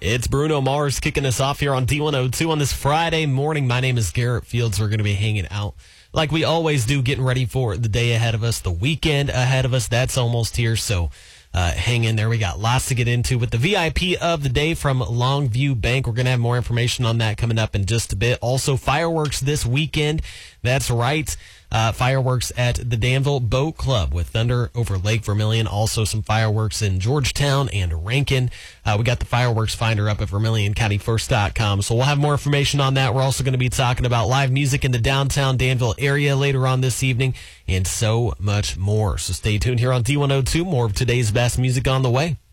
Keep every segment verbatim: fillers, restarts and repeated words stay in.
It's Bruno Mars kicking us off here on D one oh two on this Friday morning. My name is Garrett Fields. We're going to be hanging out like we always do, getting ready for the day ahead of us, the weekend ahead of us. That's almost here, so uh, hang in there. We got lots to get into with the V I P of the day from Longview Bank. We're going to have more information on that coming up in just a bit. Also, fireworks this weekend. That's right. Uh, fireworks at the Danville Boat Club with Thunder over Lake Vermilion. Also some fireworks in Georgetown and Rankin. Uh, we got the fireworks finder up at Vermilion County First dot com. So we'll have more information on that. We're also going to be talking about live music in the downtown Danville area later on this evening and so much more. So stay tuned here on D one oh two. More of today's best music on the way.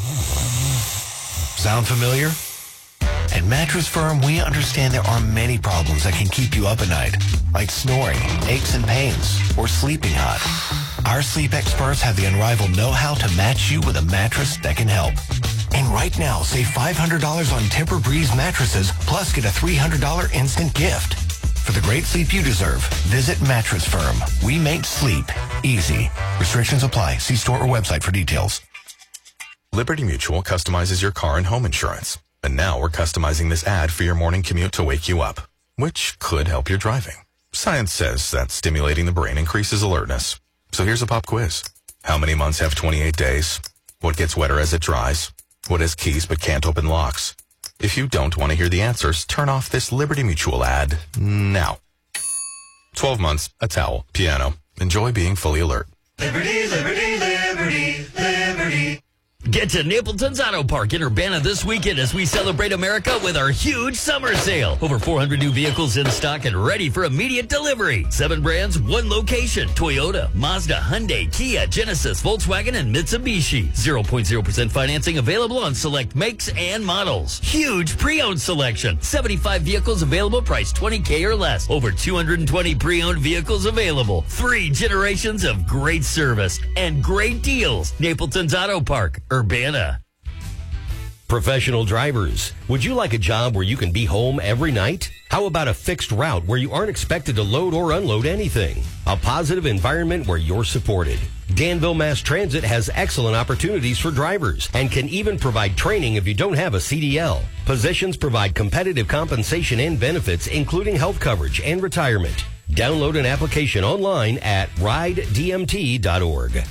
Sound familiar? At Mattress Firm, we understand there are many problems that can keep you up at night, like snoring, aches and pains, or sleeping hot. Our sleep experts have the unrivaled know-how to match you with a mattress that can help. And right now, save five hundred dollars on Tempur-Breeze mattresses, plus get a three hundred dollars instant gift. For the great sleep you deserve, visit Mattress Firm. We make sleep easy. Restrictions apply. See store or website for details. Liberty Mutual customizes your car and home insurance. And now we're customizing this ad for your morning commute to wake you up, which could help your driving. Science says that stimulating the brain increases alertness. So here's a pop quiz. How many months have twenty-eight days? What gets wetter as it dries? What has keys but can't open locks? If you don't want to hear the answers, turn off this Liberty Mutual ad now. twelve months, a towel, piano. Enjoy being fully alert. Liberty, liberty, liberty, liberty. Get to Napleton's Auto Park in Urbana this weekend as we celebrate America with our huge summer sale. Over four hundred new vehicles in stock and ready for immediate delivery. Seven brands, one location. Toyota, Mazda, Hyundai, Kia, Genesis, Volkswagen, and Mitsubishi. zero point zero percent financing available on select makes and models. Huge pre-owned selection. seventy-five vehicles available, priced twenty thousand dollars or less. Over two hundred twenty pre-owned vehicles available. Three generations of great service and great deals. Napleton's Auto Park, Urbana. Professional drivers, would you like a job where you can be home every night? How about a fixed route where you aren't expected to load or unload anything? A positive environment where you're supported. Danville Mass Transit has excellent opportunities for drivers and can even provide training if you don't have a C D L. Positions provide competitive compensation and benefits, including health coverage and retirement. Download an application online at ride d m t dot org.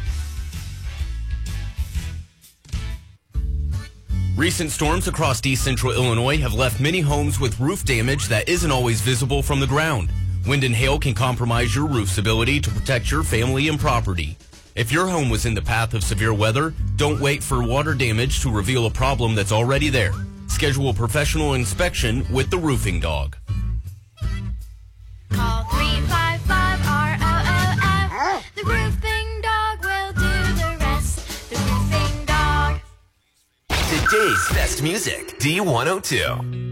Recent storms across east central Illinois have left many homes with roof damage that isn't always visible from the ground. Wind and hail can compromise your roof's ability to protect your family and property. If your home was in the path of severe weather, don't wait for water damage to reveal a problem that's already there. Schedule a professional inspection with the Roofing Dog. Call three five five R O O F. The Roofing Dog will do the rest. The Roofing Dog. Today's best music, D one oh two.